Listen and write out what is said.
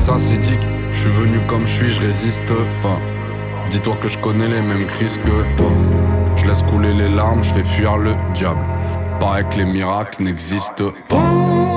ça c'est dit. Je suis venu comme je suis, je résiste pas. Dis-toi que je connais les mêmes crises que toi. Je laisse couler les larmes, je fais fuir le diable. Paraît que les miracles n'existent